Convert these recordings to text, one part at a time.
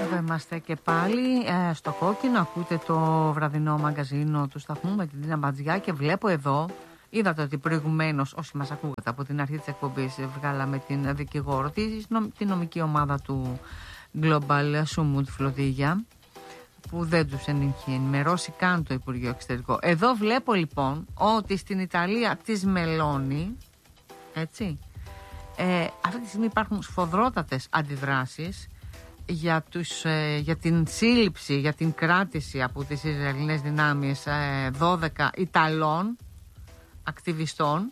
Εδώ είμαστε και πάλι στο κόκκινο. Ακούτε το βραδινό μαγκαζίνο του σταθμού με την Τίνα Μπατζιά και βλέπω εδώ. Είδατε ότι προηγουμένως, όσοι μας ακούγατε από την αρχή της εκπομπής, βγάλαμε την δικηγόρο, τη νομική ομάδα του Global Sumud Flotilla, που δεν τους έχει ενημερώσει καν το Υπουργείο Εξωτερικό. Εδώ βλέπω λοιπόν ότι στην Ιταλία της Μελώνη, έτσι, αυτή τη στιγμή υπάρχουν σφοδρότατες αντιδράσεις για την σύλληψη, για την κράτηση από τις Ισραηλινές δυνάμεις 12 Ιταλών ακτιβιστών.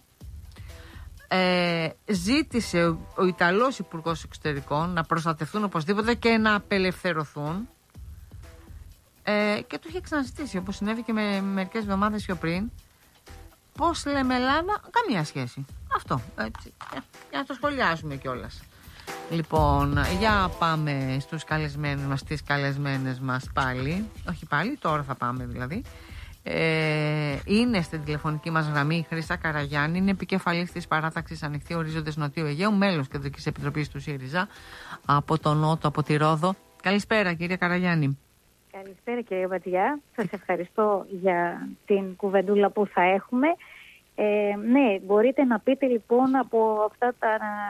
Ζήτησε ο Ιταλός Υπουργός Εξωτερικών να προστατευτούν οπωσδήποτε και να απελευθερωθούν, και το είχε ξαναζητήσει, όπως συνέβη και με μερικές εβδομάδες πιο πριν. Πώς λέμε Ελλάδα, καμία σχέση. Αυτό, έτσι, για να το σχολιάσουμε κιόλας. Λοιπόν, για πάμε στους καλεσμένους μας, στις καλεσμένες μας πάλι. Όχι πάλι, τώρα θα πάμε δηλαδή. Είναι στην τηλεφωνική μας γραμμή η Χρύσα Καραγιάννη, είναι επικεφαλής της παράταξης Ανοιχτή Ορίζοντες Νοτιού Αιγαίου, μέλος Κεντρικής Επιτροπής του ΣΥΡΙΖΑ από τον Νότο, από τη Ρόδο. Καλησπέρα κυρία Καραγιάννη. Καλησπέρα κυρία Μπατζιά, σας ευχαριστώ για την κουβεντούλα που θα έχουμε. Ναι, μπορείτε να πείτε λοιπόν από αυτά τα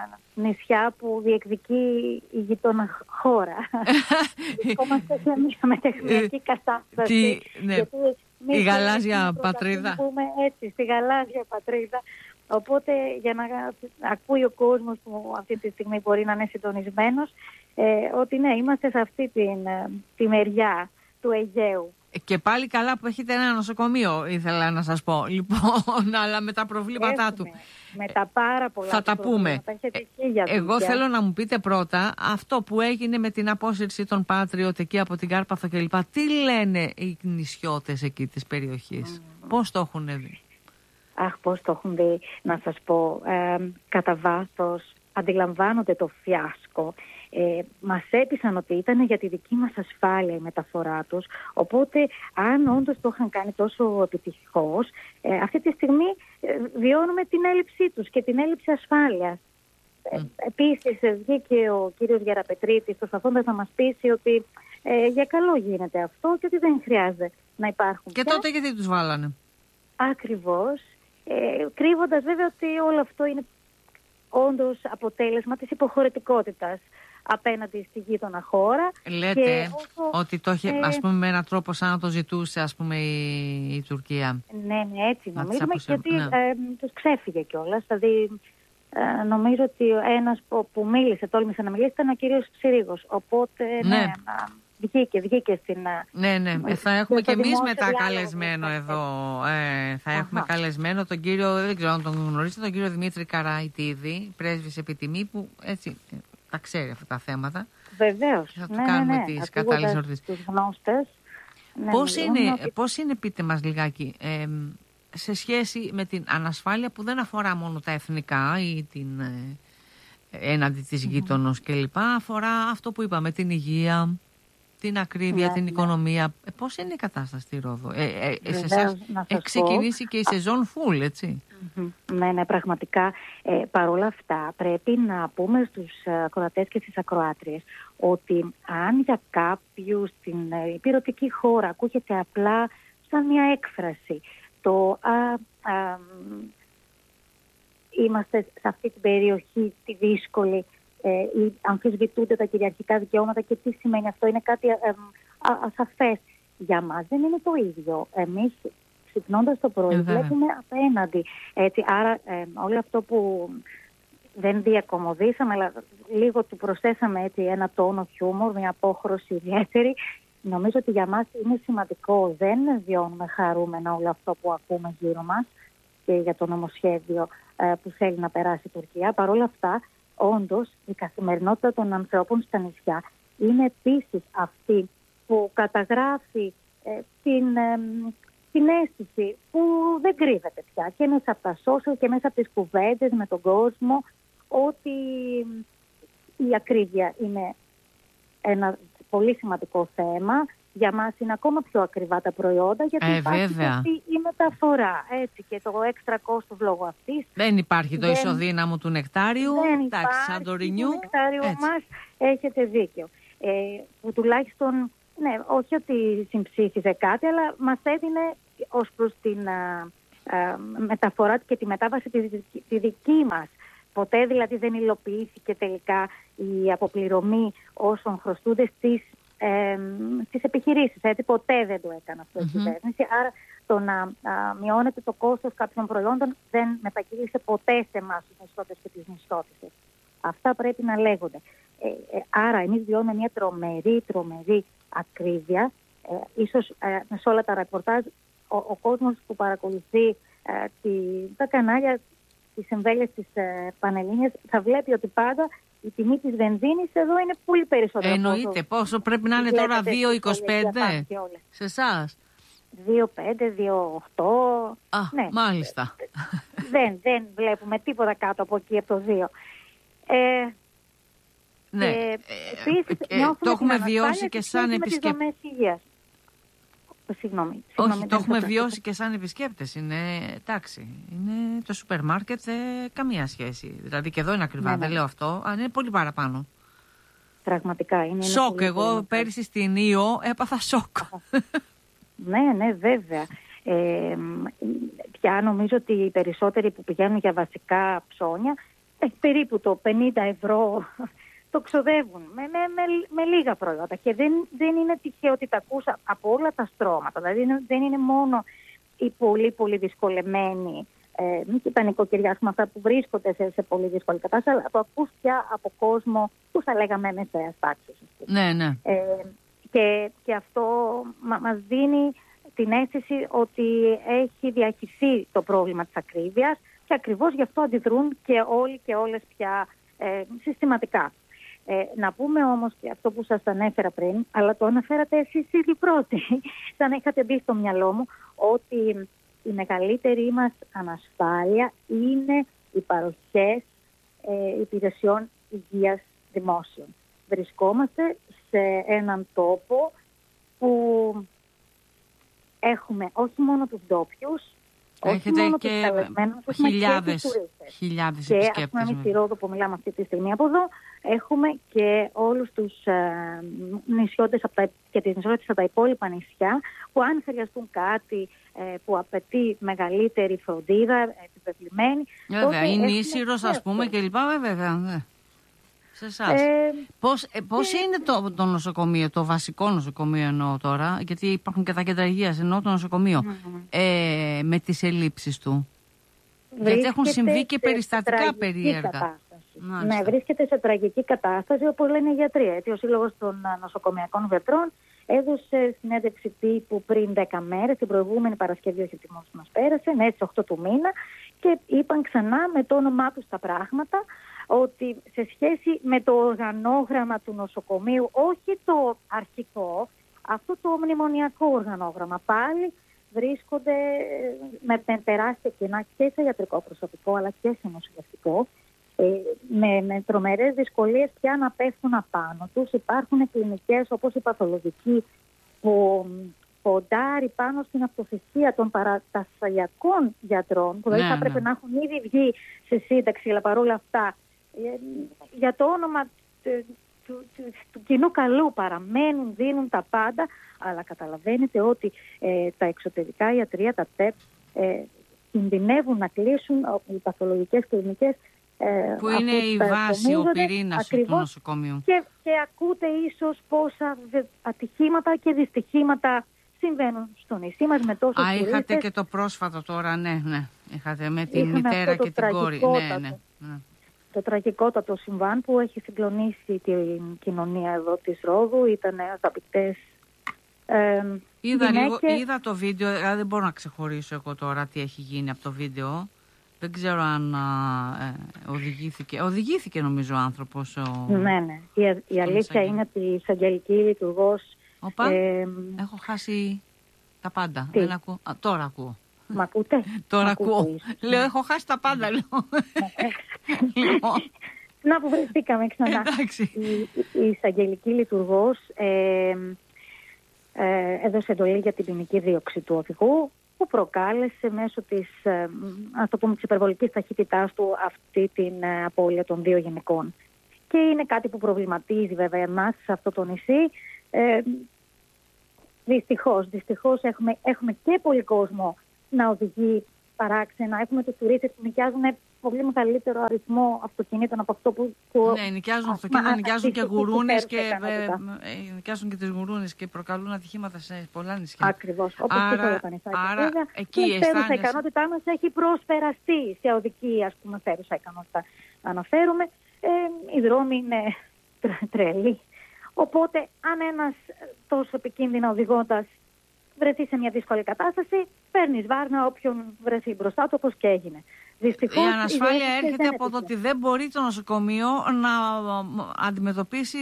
νησιά που διεκδικεί η γειτόνα χώρα. Βρισκόμαστε σε μια μετεχνιακή κατάσταση. Ναι, η γαλάζια πατρίδα. Έτσι, στη γαλάζια πατρίδα. Οπότε για να ακούει ο κόσμος που αυτή τη στιγμή μπορεί να είναι συντονισμένος, ότι ναι, είμαστε σε αυτή τη μεριά του Αιγαίου. Και πάλι καλά που έχετε ένα νοσοκομείο, ήθελα να σας πω. Λοιπόν, αλλά με τα προβλήματά του. Με τα πάρα πολλά. Θα τα πούμε. Εγώ θέλω να μου πείτε πρώτα αυτό που έγινε με την απόσυρση των Patriot εκεί από την Κάρπαθο κλπ. Τι λένε οι νησιώτες εκεί της περιοχής, πώς το έχουν δει? Αχ, πώς το έχουν δει, να σας πω. Κατά βάθος αντιλαμβάνονται το φιάσκο. Μας έπεισαν ότι ήταν για τη δική μας ασφάλεια η μεταφορά τους, οπότε αν όντως το είχαν κάνει τόσο επιτυχώς, αυτή τη στιγμή βιώνουμε την έλλειψή τους και την έλλειψη ασφάλειας. Επίσης βγήκε ο κύριος Γεραπετρίτης προσπαθώντας να μας πείσει ότι για καλό γίνεται αυτό και ότι δεν χρειάζεται να υπάρχουν. Και τότε γιατί τους βάλανε? Ακριβώς, κρύβοντας βέβαια ότι όλο αυτό είναι όντως αποτέλεσμα της υποχωρητικότητας απέναντι στη γείτονα χώρα. Λέτε ότι το είχε, ας πούμε, με έναν τρόπο σαν να το ζητούσε, ας πούμε, η Τουρκία. Ναι, έτσι νομίζουμε, και ότι τους ξέφυγε κιόλας. Δηλαδή, νομίζω ότι ένας που τόλμησε να μιλήσει, ήταν ο κύριος Συρίγος. Οπότε, ναι, βγήκε στην... Ναι, θα έχουμε και εμείς μετά καλεσμένο εδώ. Θα έχουμε καλεσμένο τον κύριο, δεν ξέρω αν τον γνωρίζετε, τον κύριο Δημήτρη Καραϊτίδη, πρέσβης επιτιμή, που έτσι τα ξέρει αυτά τα θέματα. Βεβαίως. Θα του κάνουμε τις κατάλληλες ερωτήσεις. Τους γνώστες. Πώς είναι, πείτε μας λιγάκι, σε σχέση με την ανασφάλεια που δεν αφορά μόνο τα εθνικά ή την έναντι της γείτονος κλπ. Αφορά αυτό που είπαμε, την υγεία, την ακρίβεια, την οικονομία. Πώς είναι η κατάσταση στη Ρόδο? Σε εσάς έχει ξεκινήσει και η σεζόν full, έτσι? Ναι, πραγματικά. Παρόλα αυτά πρέπει να πούμε στους ακροατές και στις ακροάτριες ότι αν για κάποιους στην υπηρετική χώρα ακούγεται απλά σαν μια έκφραση το είμαστε σε αυτή την περιοχή τη δύσκολη, αμφισβητούνται τα κυριαρχικά δικαιώματα και τι σημαίνει αυτό, είναι κάτι ασαφές. Για μας δεν είναι το ίδιο. Εμείς ξυπνώντας το πρωί βλέπουμε απέναντι. Έτσι, άρα όλο αυτό που δεν διακομωδήσαμε, αλλά λίγο του προσθέσαμε έτσι ένα τόνο χιούμορ, μια απόχρωση ιδιαίτερη. Νομίζω ότι για μας είναι σημαντικό. Δεν βιώνουμε χαρούμενα όλο αυτό που ακούμε γύρω μας και για το νομοσχέδιο που θέλει να περάσει η Τουρκία. Παρ' όλα αυτά, όντως, η καθημερινότητα των ανθρώπων στα νησιά είναι επίσης αυτή που καταγράφει την αίσθηση που δεν κρύβεται πια και μέσα από τα social και μέσα από τις κουβέντες με τον κόσμο, ότι η ακρίβεια είναι ένα πολύ σημαντικό θέμα. Για μας είναι ακόμα πιο ακριβά τα προϊόντα, γιατί υπάρχει αυτή η μεταφορά, έτσι, και το έξτρα κόστος λόγω αυτής. Δεν υπάρχει το ισοδύναμο του νεκτάριου. Δεν υπάρχει Σαντορινιού. Το νεκτάριο μας, έχετε δίκιο. που τουλάχιστον, ναι, όχι ότι συμψήφιζε κάτι, αλλά μας έδινε ως προς την μεταφορά και τη μετάβαση τη δική μας. Ποτέ δηλαδή δεν υλοποιήθηκε τελικά η αποπληρωμή όσων χρωστούνται στις επιχειρήσεις. Έτσι ποτέ δεν το έκανε αυτό η κυβέρνηση. Άρα το να μειώνεται το κόστος κάποιων προϊόντων δεν μετακύλησε ποτέ σε εμάς τους μισθώτες και τις μισθώτησες. Αυτά πρέπει να λέγονται. Άρα εμείς βιώνουμε μια τρομερή ακρίβεια. Ίσως σε όλα τα ρεπορτάζ ο κόσμος που παρακολουθεί τα κανάλια, τις εμβέλειες της Πανελλήνιας, θα βλέπει ότι πάντα η τιμή της βενζίνης εδώ είναι πολύ περισσότερο. Εννοείται. Πόσο πρέπει να είναι τώρα, 2,25 σε εσάς? 2,5, 2,8. Ναι. Μάλιστα. Δεν βλέπουμε τίποτα κάτω από εκεί, από το 2. Ναι. Επίσης, το έχουμε βιώσει και σαν επισκέπτες. Συγγνώμη, όχι, το έχουμε βιώσει και σαν επισκέπτες. Είναι, εντάξει, είναι το σούπερ μάρκετ, καμία σχέση. Δηλαδή και εδώ είναι ακριβά, δεν λέω αυτό, αλλά είναι πολύ παραπάνω. Πραγματικά είναι. Σοκ, εγώ πέρυσι στην Ήο έπαθα σοκ. Ναι, βέβαια. Πια νομίζω ότι οι περισσότεροι που πηγαίνουν για βασικά ψώνια, περίπου το 50 ευρώ το ξοδεύουν με λίγα προϊόντα. Και δεν είναι τυχαίο ότι τα ακούς από όλα τα στρώματα. Δηλαδή δεν είναι μόνο οι πολύ δυσκολεμένοι, και τα νοικοκυριά, αυτά που βρίσκονται σε πολύ δύσκολη κατάσταση, αλλά το ακούς πια από κόσμο που θα λέγαμε μεσαίας τάξης. Ναι. Και αυτό μας δίνει την αίσθηση ότι έχει διαχυθεί το πρόβλημα της ακρίβειας και ακριβώς γι' αυτό αντιδρούν και όλοι και όλες πια συστηματικά. Να πούμε όμως και αυτό που σας ανέφερα πριν, αλλά το αναφέρατε εσείς ήδη πρώτοι, σαν είχατε μπει στο μυαλό μου, ότι η μεγαλύτερη μας ανασφάλεια είναι οι παροχές υπηρεσιών υγείας δημόσιων. Βρισκόμαστε σε έναν τόπο που έχουμε όχι μόνο τους ντόπιους, όχι μόνο τους καλεσμένους, έχουμε χιλιάδες και επισκέπτες. Ας πούμε εμείς στη Ρόδο που μιλάμε αυτή τη στιγμή από εδώ, έχουμε και όλους τους νησιώτες και τις νησιώτες από τα υπόλοιπα νησιά, που αν χρειαστούν κάτι που απαιτεί μεγαλύτερη φροντίδα, επιβεβλημένη. Βέβαια, η Νήσιρος ας πούμε και λοιπά, βέβαια. Σε εσάς. Πώς είναι το νοσοκομείο, το βασικό νοσοκομείο εννοώ τώρα, γιατί υπάρχουν και τα κέντρα υγείας, εννοώ το νοσοκομείο, με τις ελλείψεις του? Γιατί έχουν συμβεί και περιστατικά περίεργα. Ναι, βρίσκεται σε τραγική κατάσταση, όπως λένε οι γιατροί. Έτσι, ο Σύλλογος των Νοσοκομιακών Γιατρών έδωσε συνέντευξη τύπου πριν 10 μέρες, την προηγούμενη Παρασκευή, όχι τη μόλις μας πέρασε, στις 8 του μήνα, και είπαν ξανά με το όνομά τους τα πράγματα, ότι σε σχέση με το οργανόγραμμα του νοσοκομείου, όχι το αρχικό, αυτό το μνημονιακό οργανόγραμμα, πάλι βρίσκονται με τεράστια κενά και σε ιατρικό προσωπικό αλλά και σε νοσηλευτικό, με τρομερές δυσκολίες πια να πέφτουν απάνω τους. Υπάρχουν κλινικές όπως η παθολογική που ποντάρει πάνω στην αυτοθυσία των παρατασιακών γιατρών, που δηλαδή θα έπρεπε να έχουν ήδη βγει σε σύνταξη, αλλά παρόλα αυτά για το όνομα του κοινού καλού παραμένουν, δίνουν τα πάντα, αλλά καταλαβαίνετε ότι τα εξωτερικά ιατρεία, τα ΤΕΠ, κινδυνεύουν να κλείσουν, οι παθολογικές κλινικές, που είναι η βάση, ο πυρήνας του νοσοκομείου. Και ακούτε ίσως πόσα ατυχήματα και δυστυχήματα συμβαίνουν στο νησί μας με τόσους τουρίστες. Είχατε και το πρόσφατο τώρα, ναι. Είχατε με τη μητέρα και την κόρη. Ναι. Το τραγικότατο συμβάν που έχει συγκλονίσει την κοινωνία εδώ της Ρόδου. Ήταν αγαπητές είδα το βίντεο, δεν μπορώ να ξεχωρίσω εγώ τώρα τι έχει γίνει από το βίντεο. Δεν ξέρω αν οδηγήθηκε νομίζω ο άνθρωπος. Ναι. Η αλήθεια είναι ότι η εισαγγελική λειτουργός... έχω χάσει τα πάντα. Τι? Δεν ακούω. Τώρα ακούω. Μ' ακούτε? Τώρα ακούω. Λέω, έχω χάσει τα πάντα, λέω. Να που βρεθήκαμε ξανά. Η εισαγγελική λειτουργός έδωσε εντολή για την ποινική δίωξη του οδηγού, που προκάλεσε μέσω της, της υπερβολικής ταχύτητάς του αυτή την απώλεια των 2 γενικών. και είναι κάτι που προβληματίζει βέβαια εμάς σε αυτό το νησί. Δυστυχώς έχουμε και πολύ κόσμο να οδηγεί παράξενα. Έχουμε τους τουρίστες που νοικιάζουν πολύ μεγαλύτερο αριθμό αυτοκινήτων από αυτό που... Ναι, νοικιάζουν αυτοκίνητα, νοικιάζουν και γουρούνες νοικιάζουν και τις γουρούνες και προκαλούν ατυχήματα σε πολλά νησιά. Ακριβώς, όπως και όλα τα νησιά. Άρα εκεί η φέρουσα ικανότητά μας έχει προσπεραστεί σε οδική, ας πούμε, φέρουσα ικανότητα. Αναφέρουμε, οι δρόμοι είναι τρελοί. Οπότε, αν ένας τόσο επικίνδυνα οδηγώντας βρεθεί σε μια δύσκολη κατάσταση, παίρνεις βάρνα όποιον βρεθεί μπροστά του, όπως και έγινε. Δυστυχώς, η ανασφάλεια έρχεται από το ότι δεν μπορεί το νοσοκομείο να αντιμετωπίσει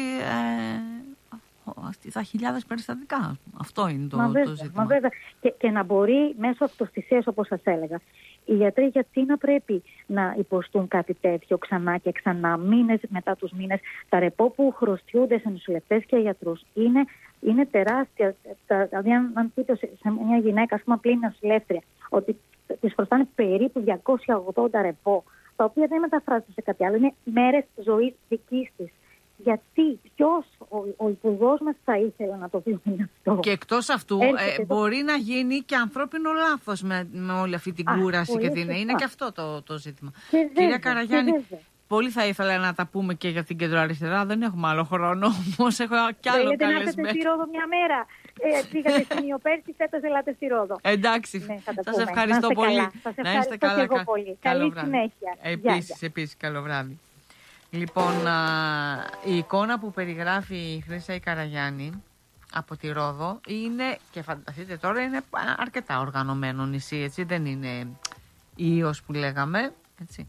τα χιλιάδες περιστατικά. Αυτό είναι το ζήτημα. Βέβαια. Και να μπορεί μέσω αυτοστησίας, όπως σας έλεγα. Οι γιατροί γιατί να πρέπει να υποστούν κάτι τέτοιο ξανά και ξανά, μήνες μετά τους μήνες. Τα ρεπό που χρωστιούνται σε νοσηλευτές και γιατρούς είναι τεράστια. Δηλαδή, αν πείτε σε μια γυναίκα, ας πούμε, απλή νοσηλεύτρια, ότι της χρωστάνε περίπου 280 ρεπό, τα οποία δεν μεταφράζονται σε κάτι άλλο. Είναι μέρες ζωής δικής της. Γιατί, ποιος, ο υπουργός μας θα ήθελε να το βιώνει αυτό. Και εκτός αυτού, μπορεί να γίνει και ανθρώπινο λάθος με όλη αυτή την κούραση και την. Είναι και αυτό το ζήτημα. Κυρία Καραγιάννη, πολύ θα ήθελα να τα πούμε και για την κεντροαριστερά. Δεν έχουμε άλλο χρόνο, όμως έχω κι άλλο καλεσμένο. Θέλετε να έρθετε στη Ρόδο μια μέρα. Πήγατε στην Ιωπέρση, φέτος ελάτε στη Ρόδο. Εντάξει, σας ευχαριστώ πολύ. Να είστε καλά. Καλή συνέχεια. Επίσης, καλό βράδυ. Λοιπόν, η εικόνα που περιγράφει η Χρύσα η Καραγιάννη από τη Ρόδο είναι, και φανταστείτε τώρα, είναι αρκετά οργανωμένο νησί, έτσι, δεν είναι Ιος που λέγαμε, έτσι.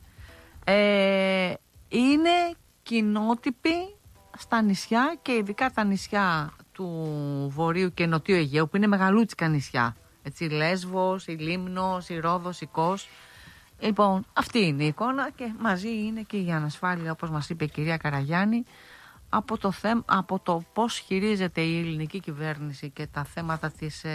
Είναι κοινότυποι στα νησιά και ειδικά τα νησιά του Βορείου και Νοτιού Αιγαίου, που είναι μεγαλούτσικα νησιά, έτσι, Λέσβος, η Λίμνος, η Ρόδος, η Κος. Λοιπόν, αυτή είναι η εικόνα και μαζί είναι και η ανασφάλεια, όπως μας είπε η κυρία Καραγιάννη, από το πώς χειρίζεται η ελληνική κυβέρνηση και τα θέματα της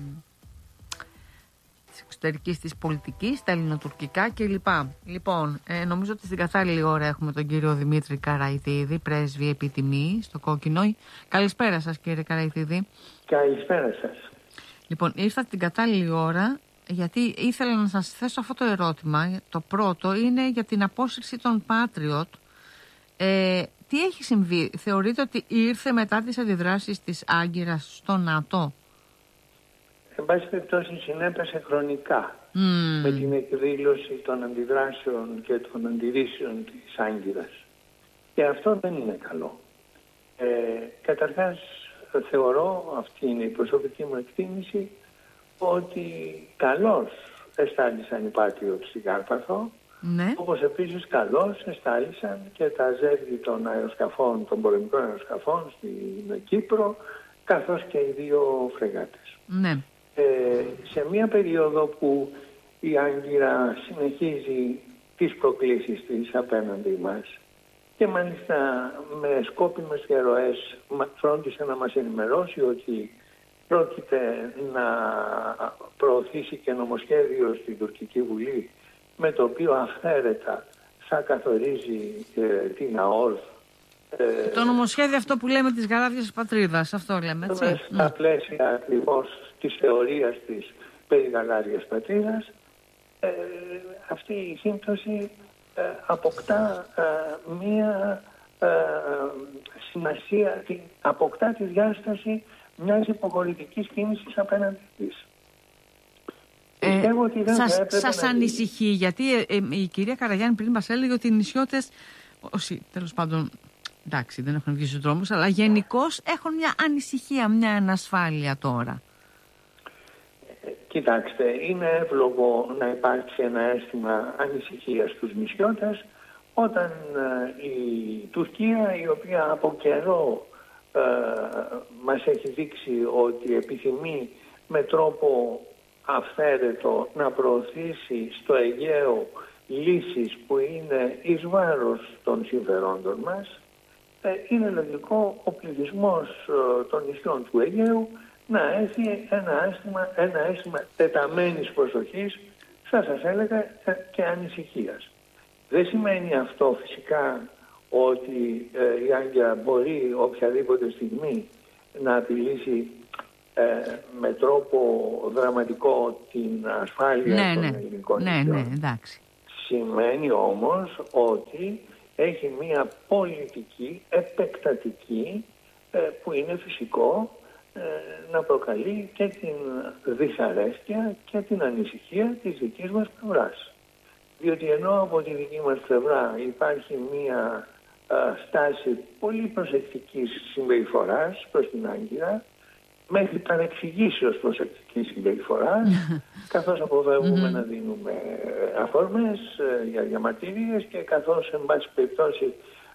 εξωτερικής της πολιτικής, τα ελληνοτουρκικά κλπ. Λοιπόν, νομίζω ότι στην κατάλληλη ώρα έχουμε τον κύριο Δημήτρη Καραϊτίδη, πρέσβη επιτιμή στο Κόκκινο. Καλησπέρα σας, κύριε Καραϊτίδη. Καλησπέρα σας. Λοιπόν, ήρθα την κατάλληλη ώρα, γιατί ήθελα να σας θέσω αυτό το ερώτημα. Το πρώτο είναι για την απόσυρση των Patriot. Τι έχει συμβεί, θεωρείτε ότι ήρθε μετά τις αντιδράσεις της Άγκυρας στο ΝΑΤΟ? Εν πάση περιπτώσει συνέπεσε χρονικά με την εκδήλωση των αντιδράσεων και των αντιρρήσεων της Άγκυρας. Και αυτό δεν είναι καλό. Καταρχάς θεωρώ, αυτή είναι η προσωπική μου εκτίμηση, ότι καλώς εστάλησαν οι Patriot στην Κάρπαθο, ναι. Όπως επίσης καλώς εστάλησαν και τα ζεύγη των αεροσκαφών, των πολεμικών αεροσκαφών στην Κύπρο, καθώς και οι δύο φρεγάτες. Ναι. Σε μια περίοδο που η Άγκυρα συνεχίζει τις προκλήσεις της απέναντι μας και μάλιστα με σκόπιμες διαρροές φρόντισε να μας ενημερώσει ότι πρόκειται να προωθήσει και νομοσχέδιο στην Τουρκική Βουλή, με το οποίο αυθαίρετα θα καθορίζει την ΑΟΡ. Το νομοσχέδιο αυτό που λέμε της γαλάζιας της πατρίδας, αυτό λέμε, έτσι. Στα πλαίσια ακριβώς της θεωρίας της περί γαλάζιας πατρίδας, αυτή η σύμπτωση αποκτά μία σημασία, αποκτά τη διάσταση μιας υποχωρητικής κίνησης απέναντι της. Σας ανησυχεί, γιατί η κυρία Καραγιάννη πριν μας έλεγε ότι οι νησιώτες, όσοι τέλος πάντων, εντάξει, δεν έχουν βγει στους δρόμους, αλλά γενικώς έχουν μια ανησυχία, μια ανασφάλεια τώρα. Κοιτάξτε, είναι εύλογο να υπάρξει ένα αίσθημα ανησυχίας στους νησιώτες όταν η Τουρκία, η οποία από καιρό μας έχει δείξει ότι επιθυμεί με τρόπο αυθαίρετο να προωθήσει στο Αιγαίο λύσεις που είναι εις βάρος των συμφερόντων μας, είναι λογικό ο πληθυσμός των νησιών του Αιγαίου να έχει ένα αίσθημα τεταμένης προσοχής, θα σας έλεγα, και ανησυχίας. Δεν σημαίνει αυτό φυσικά ότι η Άγκυρα μπορεί οποιαδήποτε στιγμή να απειλήσει με τρόπο δραματικό την ασφάλεια των ελληνικών νησιών. Εντάξει. Σημαίνει όμως ότι έχει μια πολιτική επεκτατική που είναι φυσικό να προκαλεί και την δυσαρέσκεια και την ανησυχία της δικής μας πλευράς. Διότι ενώ από τη δική μας πλευρά υπάρχει μια στάση πολύ προσεκτικής συμπεριφοράς προς την Άγκυρα, μέχρι παρεξηγήσεως προσεκτικής συμπεριφοράς, καθώς αποφεύγουμε να δίνουμε αφορμές για διαμαρτυρίες και καθώς, εν πάση περιπτώσει,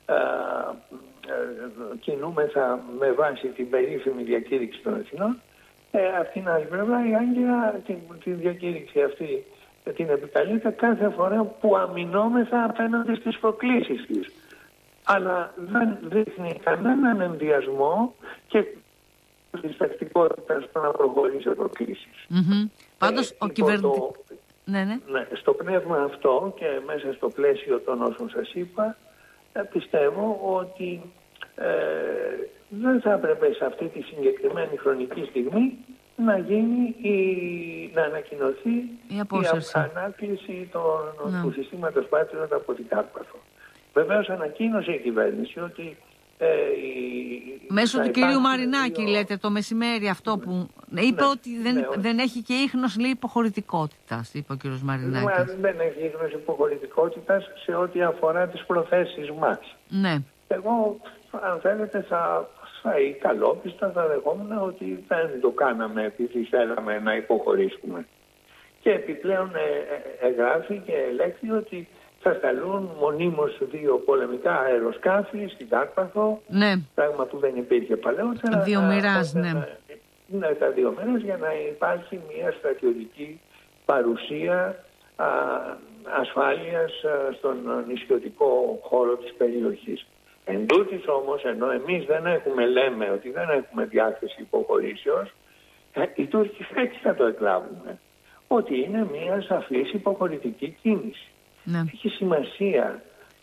κινούμεθα με βάση την περίφημη διακήρυξη των Εθνών. Από την άλλη πλευρά, η Άγκυρα την διακήρυξη αυτή την επικαλείται κάθε φορά που αμυνόμεθα απέναντι στις προκλήσεις της. Αλλά δεν δείχνει κανέναν ενδιασμό και της τακτικότητας στο να προχωρήσει σε προκλήσεις. Πάντως ο κυβερνητής... Στο πνεύμα αυτό και μέσα στο πλαίσιο των όσων σας είπα, πιστεύω ότι δεν θα έπρεπε σε αυτή τη συγκεκριμένη χρονική στιγμή να ανακοινωθεί η ανάκληση του συστήματος Patriot από την Κάρπαθο. Βεβαίως ανακοίνωσε η κυβέρνηση ότι μέσω του κυρίου Μαρινάκη, λέτε, το μεσημέρι αυτό που είπε ότι δεν έχει και ίχνος, λέει, υποχωρητικότητας, είπε ο κύριος Μαρινάκης. Δεν έχει ίχνος υποχωρητικότητας σε ό,τι αφορά τις προθέσεις μας. Ναι. Εγώ, αν θέλετε, θα καλόπιστα θα δεχόμουν ότι δεν το κάναμε επειδή θέλαμε να υποχωρήσουμε. Και επιπλέον εγγράφει και ελέγχθη ότι θα σταλούν μονίμως 2 πολεμικά αεροσκάφη στην Κάρπαθο, πράγμα που δεν υπήρχε παλαιότερα. 2 μοιράς, τα 2 μοιράς, για να υπάρχει μια στρατιωτική παρουσία ασφάλειας στον νησιωτικό χώρο της περιοχής. Εν τούτης όμως, ενώ εμείς λέμε ότι δεν έχουμε διάθεση υποχωρήσεως, οι Τούρκοι έτσι θα το εκλάβουμε, ότι είναι μια σαφής υποχωρητική κίνηση. Έχει σημασία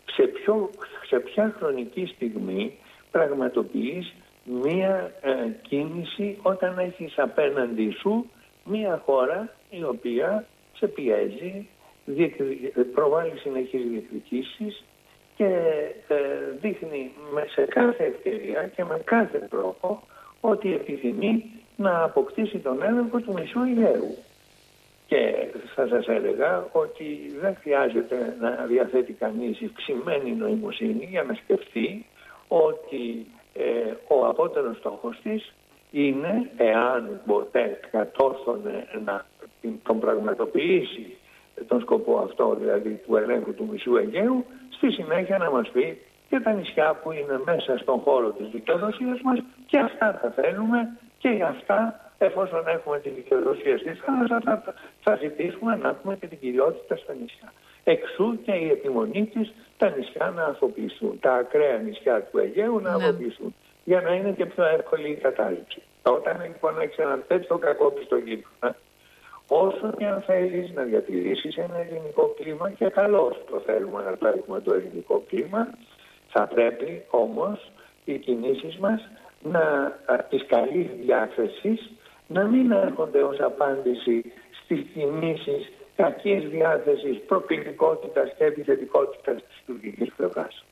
σε ποια χρονική στιγμή πραγματοποιείς μία κίνηση όταν έχεις απέναντι σου μία χώρα η οποία σε πιέζει, προβάλλει συνεχείς διεκδικήσεις και δείχνει σε κάθε ευκαιρία και με κάθε τρόπο ότι επιθυμεί να αποκτήσει τον έλεγχο του μισού Αιγαίου. Και θα σας έλεγα ότι δεν χρειάζεται να διαθέτει κανείς ευξημένη νοημοσύνη για να σκεφτεί ότι ο απότερος στόχος της είναι, εάν ποτέ κατόρθωνε να τον πραγματοποιήσει τον σκοπό αυτό, δηλαδή του ελέγχου του μισού Αιγαίου, στη συνέχεια να μας πει και τα νησιά που είναι μέσα στον χώρο της δικαιοδοσίας μας, και αυτά θα θέλουμε, και για αυτά, εφόσον έχουμε τη δικαιοδοσία στη θάλασσα, θα ζητήσουμε να έχουμε και την κυριότητα στα νησιά. Εξού και η επιμονή της τα νησιά να αφοποιηθούν, τα ακραία νησιά του Αιγαίου να αφοποιηθούν, για να είναι και πιο εύκολη η κατάληψη. Όταν λοιπόν έχεις ένα τέτοιο κακόπιστο γείτονα, όσο και αν θέλεις να διατηρήσεις ένα ελληνικό κλίμα, και καλώς το θέλουμε να το έχουμε το ελληνικό κλίμα, θα πρέπει όμως οι κινήσεις μας της καλής διάθεσης να μην έρχονται ως απάντηση στις κινήσεις κακής διάθεσης, προκλητικότητας και επιθετικότητας της τουρκικής πλευράς.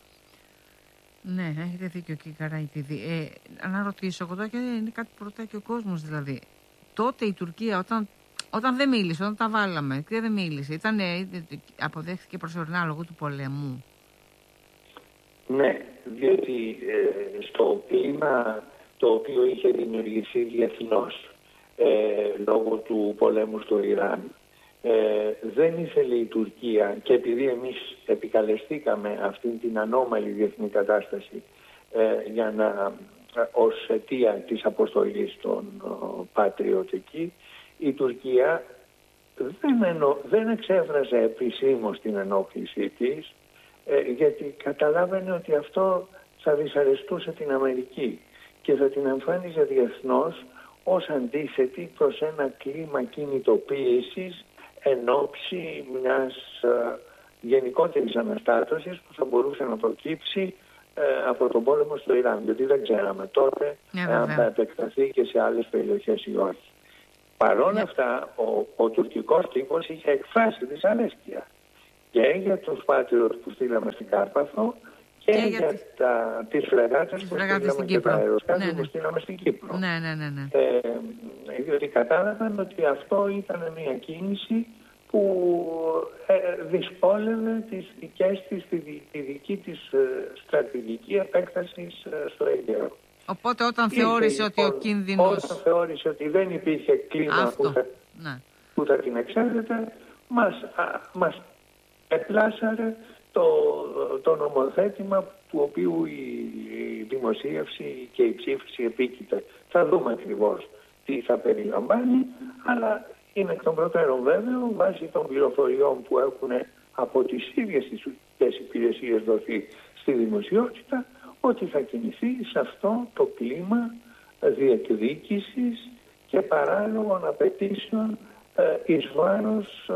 Ναι, έχετε δίκιο, κύριε Καραϊτίδη. Να ρωτήσω εγώ τώρα, και είναι κάτι που ρωτάει και ο κόσμος, δηλαδή. Τότε η Τουρκία όταν δεν μίλησε, όταν τα βάλαμε και δεν μίλησε, αποδέχθηκε προσωρινά λόγω του πολέμου? Ναι, διότι στο κλίμα το οποίο είχε δημιουργηθεί διεθνώς λόγω του πολέμου στο Ιράν, δεν ήθελε η Τουρκία, και επειδή εμείς επικαλεστήκαμε αυτήν την ανώμαλη διεθνή κατάσταση ως αιτία της αποστολής των Patriot εκεί, η Τουρκία δεν εξέφρασε επισήμως την ενόχλησή της, γιατί καταλάβαινε ότι αυτό θα δυσαρεστούσε την Αμερική και θα την εμφάνιζε διεθνώς ως αντίθετη προς ένα κλίμα κινητοποίησης εν ώψη μιας γενικότερης αναστάτωσης που θα μπορούσε να προκύψει από τον πόλεμο στο Ιράν. Γιατί δεν ξέραμε τότε αν θα επεκταθεί και σε άλλες περιοχές ή όχι. Παρ' όλα αυτά, ο τουρκικός τύπος είχε εκφράσει δυσαρέσκεια και για τους Patriot που στείλαμε στην Κάρπαθο και για τις φρεγάτες που στείλαμε και τα αεροσκάφη που στείλαμε στην Κύπρο. Διότι κατάλαβαν ότι αυτό ήταν μια κίνηση που δυσκόλευε τη δική της στρατηγική επέκταση στο Αιγαίο. Οπότε όταν θεώρησε ότι ο κίνδυνος... Όταν θεώρησε ότι δεν υπήρχε κλίμα που θα την εξέδεται, μας επλάσαρε το νομοθέτημα του οποίου η δημοσίευση και η ψήφιση επίκειται. Θα δούμε ακριβώς τι θα περιλαμβάνει, αλλά είναι εκ των προτέρων βέβαιο, βάσει των πληροφοριών που έχουν από τις ίδιες τις υπηρεσίες δοθεί στη δημοσιότητα, ότι θα κινηθεί σε αυτό το κλίμα διεκδίκησης και παράλογων απαιτήσεων εις βάρος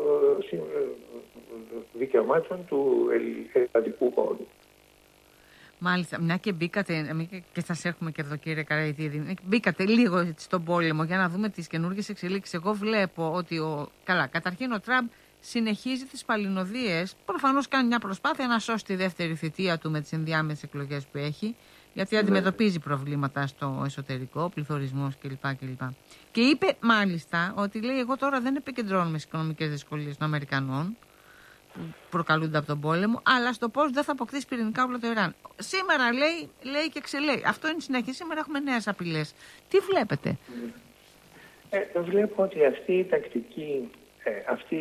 δικαιωμάτων του ελλαδικού χώρου. Μάλιστα, μια και μπήκατε, και σας έχουμε και εδώ κύριε Καραϊτίδη, μπήκατε λίγο στον πόλεμο για να δούμε τις καινούργιες εξελίξεις. Εγώ βλέπω ότι καταρχήν ο Τραμπ συνεχίζει τις παλινοδίες, προφανώς κάνει μια προσπάθεια να σώσει τη δεύτερη θητεία του με τις ενδιάμεσες εκλογές που έχει, γιατί αντιμετωπίζει προβλήματα στο εσωτερικό, πληθωρισμός κλπ. Και είπε μάλιστα ότι λέει εγώ τώρα δεν επικεντρώνομαι στις οικονομικές δυσκολίες των Αμερικανών που προκαλούνται από τον πόλεμο, αλλά στο πώς δεν θα αποκτήσει πυρηνικά όπλα το Ιράν. Σήμερα λέει και ξελέει. Αυτό είναι συνέχεια. Σήμερα έχουμε νέες απειλές. Τι βλέπετε? Βλέπω ότι αυτή η τακτική, αυτή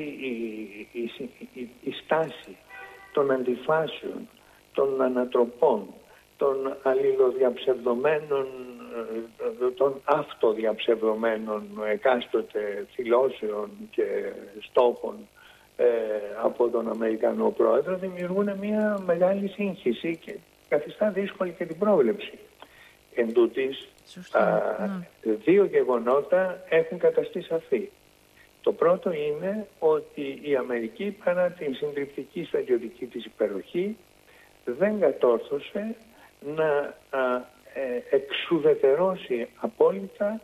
η στάση των αντιφάσεων, των ανατροπών, των αλληλοδιαψευδομένων, των αυτοδιαψευδομένων εκάστοτε δηλώσεων και στόχων από τον Αμερικανό πρόεδρο δημιουργούν μια μεγάλη σύγχυση και καθιστά δύσκολη και την πρόβλεψη. Εν τούτης, δύο γεγονότα έχουν καταστεί σαφή. Το πρώτο είναι ότι η Αμερική, παρά την συντριπτική στρατιωτική της υπεροχή, δεν κατόρθωσε να εξουδετερώσει απόλυτα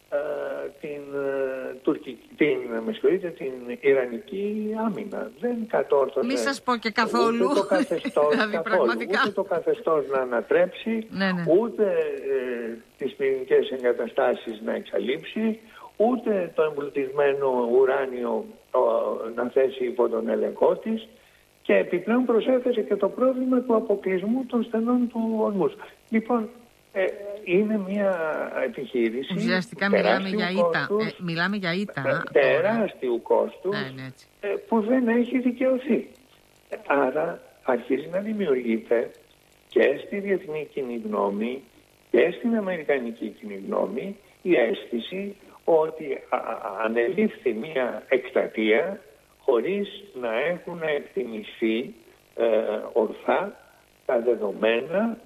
την Ιρανική άμυνα. Δεν κατόρθωσε. Μη σας πω και καθόλου. Ούτε το καθεστώς, δηλαδή, ούτε το καθεστώς να ανατρέψει, ούτε τις πυρηνικές εγκαταστάσεις να εξαλείψει, ούτε το εμπλουτισμένο ουράνιο να θέσει υπό τον έλεγχό της, και επιπλέον προσέθεσε και το πρόβλημα του αποκλεισμού των στενών του ορμούς. Λοιπόν, είναι μια επιχείρηση. Ουσιαστικά μιλάμε για ήττα. Τεράστιου κόστους που δεν έχει δικαιωθεί. Άρα αρχίζει να δημιουργείται και στη διεθνή κοινή γνώμη και στην αμερικανική κοινή γνώμη η αίσθηση ότι ανελήφθη μια εκστρατεία χωρίς να έχουν εκτιμηθεί ορθά τα δεδομένα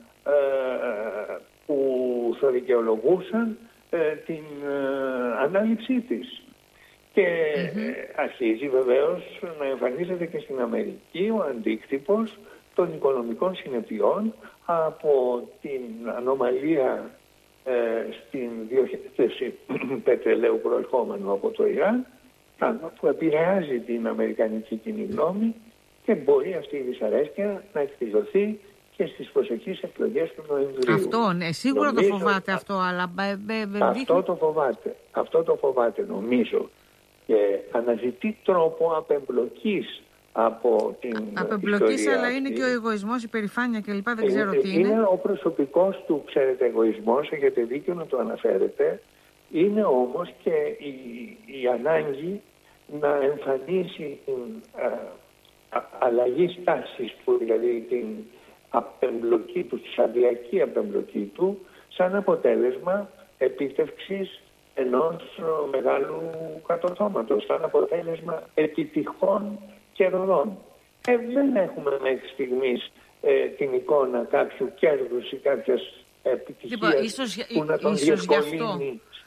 που θα δικαιολογούσαν την ανάληψή της. Και αρχίζει βεβαίως να εμφανίζεται και στην Αμερική ο αντίκτυπος των οικονομικών συνεπειών από την ανομαλία στην διοχέτευση πετρελαίου προερχόμενου από το Ιράν, που επηρεάζει την αμερικανική κοινή γνώμη και μπορεί αυτή η δυσαρέσκεια να εκδηλωθεί και στις προσεχείς εκλογές του Νοεμβρίου. Αυτό, σίγουρα το φοβάται αυτό, αλλά... Αυτό το φοβάται, νομίζω, και αναζητεί τρόπο απεμπλοκής από την απεμπλοκής, αλλά είναι και ο εγωισμός, η περηφάνεια κλπ. Δεν ξέρω τι είναι. Είναι ο προσωπικός του, ξέρετε, εγωισμός, έχετε δίκιο να το αναφέρετε. Είναι όμως και η ανάγκη να εμφανίσει την αλλαγή στάσης, που δηλαδή την απεμπλοκή του, τη σταδιακή απεμπλοκή του, σαν αποτέλεσμα επίτευξης ενός μεγάλου κατορθώματος, σαν αποτέλεσμα επιτυχών κερδών. Δεν έχουμε μέχρι στιγμής την εικόνα κάποιου κέρδους ή κάποιας επιτυχίας που να τον διευκολύνει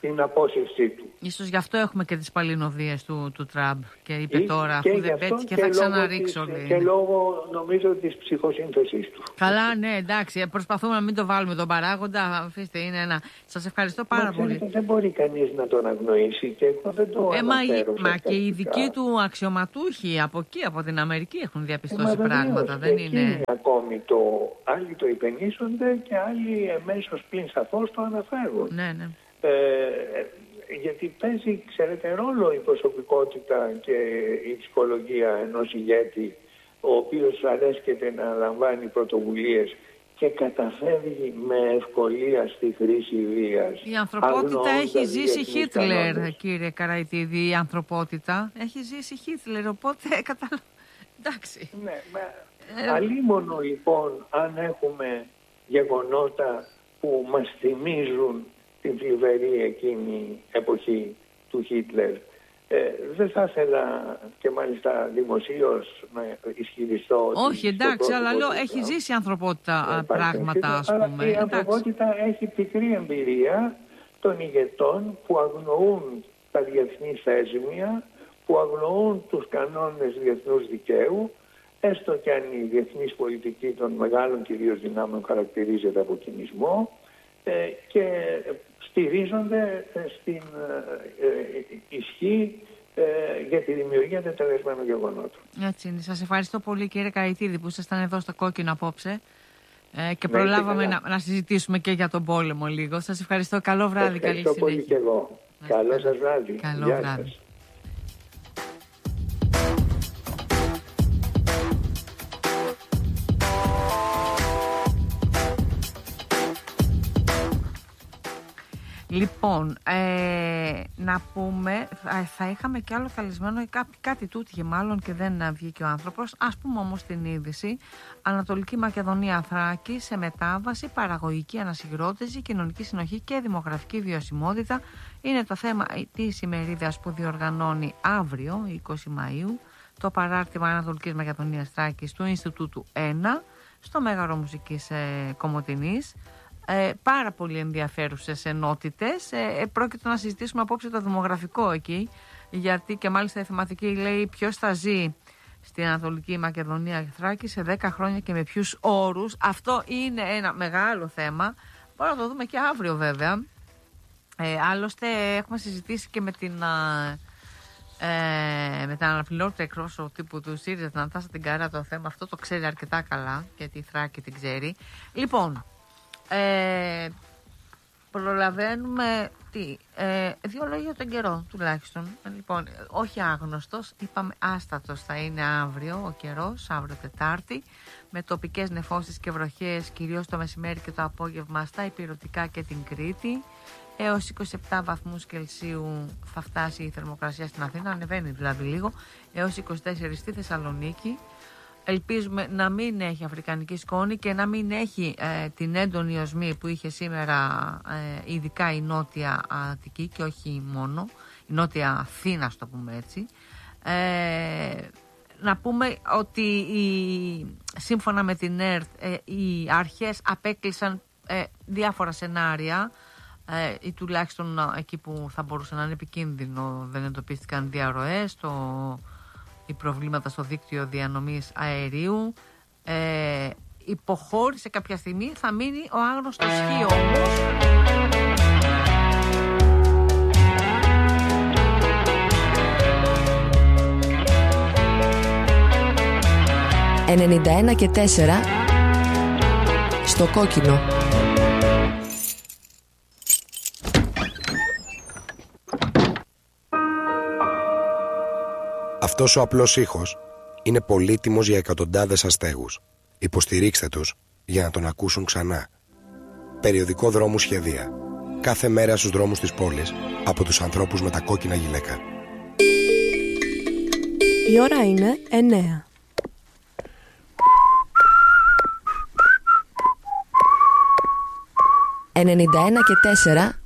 την απόσυρσή του. Ίσως γι' αυτό έχουμε και τις παλινοδίες του Τραμπ και είπε τώρα αφού δεν πέτυχε και θα ξαναρίξω. Και λόγω νομίζω της ψυχοσύνθεσης του. Καλά, ναι, εντάξει, προσπαθούμε να μην το βάλουμε τον παράγοντα. Αφήστε, είναι ένα. Σας ευχαριστώ πάρα πολύ. Δεν μπορεί κανείς να τον αγνοήσει και εγώ δεν το αναφέρω. Μα και οι δικοί του αξιωματούχοι από εκεί, από την Αμερική έχουν διαπιστώσει πράγματα. Δεν είναι. Ακόμη άλλοι το υπενήσονται και άλλοι εμέσως πλην σαφώς το αναφέρουν. Ναι, ναι. Γιατί παίζει, ξέρετε, ρόλο η προσωπικότητα και η ψυχολογία ενός ηγέτη, ο οποίος αρέσκεται να λαμβάνει πρωτοβουλίες και καταφεύγει με ευκολία στη χρήση βίας. Η ανθρωπότητα έχει ζήσει Χίτλερ, κύριε Καραϊτίδη. Η ανθρωπότητα έχει ζήσει Χίτλερ, οπότε εντάξει. Ναι, αλίμονο λοιπόν αν έχουμε γεγονότα που μας θυμίζουν την θλιβερή εκείνη εποχή του Χίτλερ. Δεν θα ήθελα και μάλιστα δημοσίως να ισχυριστώ. Όχι, εντάξει, αλλά λέω έχει ζήσει η ανθρωπότητα πράγματα, ας πούμε. Η ανθρωπότητα έχει πικρή εμπειρία των ηγετών που αγνοούν τα διεθνή θέσμια, που αγνοούν τους κανόνες διεθνούς δικαίου, έστω και αν η διεθνής πολιτική των μεγάλων κυρίως δυνάμεων χαρακτηρίζεται από κινησμό, και στηρίζονται στην ισχύ για τη δημιουργία τετελεσμένων γεγονότων. Έτσι είναι. Σας ευχαριστώ πολύ, κύριε Καραϊτίδη, που ήσασταν εδώ στο Κόκκινο απόψε και προλάβαμε να συζητήσουμε και για τον πόλεμο λίγο. Σας ευχαριστώ. Καλό βράδυ. Καλή συνέχεια. Ευχαριστώ πολύ και εγώ. Καλό σας βράδυ. Καλό βράδυ. Λοιπόν, να πούμε, θα είχαμε και άλλο καλεσμένο, κάτι τούτηκε μάλλον και δεν βγήκε ο άνθρωπος. Ας πούμε όμως την είδηση: Ανατολική Μακεδονία Θράκη σε μετάβαση, παραγωγική ανασυγκρότηση, κοινωνική συνοχή και δημογραφική βιωσιμότητα είναι το θέμα της ημερίδας που διοργανώνει αύριο, 20 Μαΐου, το παράρτημα Ανατολικής Μακεδονίας Θράκης του Ινστιτούτου 1 στο Μέγαρο Μουσικής Κομοτηνής. Πάρα πολύ ενδιαφέρουσες ενότητες. Πρόκειται να συζητήσουμε απόψε το δημογραφικό εκεί, γιατί και μάλιστα η θεματική λέει ποιος θα ζει στην Ανατολική Μακεδονία Θράκη σε 10 χρόνια και με ποιους όρους. Αυτό είναι ένα μεγάλο θέμα. Μπορούμε να το δούμε και αύριο βέβαια. Άλλωστε έχουμε συζητήσει και με την αναπληρώτρια εκπρόσωπο τύπου του ΣΥΡΙΖΑ, την Αναστάση την Καρά, το θέμα αυτό το ξέρει αρκετά καλά, γιατί η Θράκη την ξέρει. Λοιπόν, προλαβαίνουμε δύο λόγια για τον καιρό τουλάχιστον. Λοιπόν, όχι άγνωστος, είπαμε άστατος θα είναι αύριο ο καιρός, αύριο Τετάρτη, με τοπικές νεφώσεις και βροχές κυρίως το μεσημέρι και το απόγευμα στα Ηπειρωτικά και την Κρήτη. Έως 27 βαθμούς Κελσίου θα φτάσει η θερμοκρασία στην Αθήνα, ανεβαίνει δηλαδή λίγο, έως 24 στη Θεσσαλονίκη. Ελπίζουμε να μην έχει αφρικανική σκόνη και να μην έχει την έντονη οσμή που είχε σήμερα ειδικά η Νότια Αττική και όχι μόνο, η Νότια Αθήνα, στο πούμε έτσι. Να πούμε ότι σύμφωνα με την ΕΡΤ οι αρχές απέκλεισαν διάφορα σενάρια ή τουλάχιστον εκεί που θα μπορούσε να είναι επικίνδυνο, δεν εντοπίστηκαν διαρροές, οι προβλήματα στο δίκτυο διανομής αερίου. Υποχώρησε κάποια στιγμή, θα μείνει ο άγνωστος χ όμως. «91 και 4» στο Κόκκινο. Αυτός ο απλός ήχος είναι πολύτιμος για εκατοντάδες αστέγους. Υποστηρίξτε τους για να τον ακούσουν ξανά. Περιοδικό Δρόμου Σχεδία. Κάθε μέρα στους δρόμους της πόλης από τους ανθρώπους με τα κόκκινα γυλαίκα. Η ώρα είναι 9. «91 και 4»